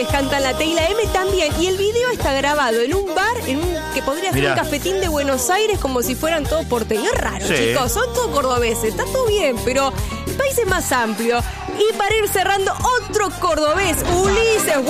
Linares cantan La T y la M también. Y el video está grabado en un bar, que podría ser un cafetín de Buenos Aires, como si fueran todos porteños. Es raro, chicos, son todos cordobeses, está todo bien, pero el país es más amplio. Y para ir cerrando, otro cordobés, Ulises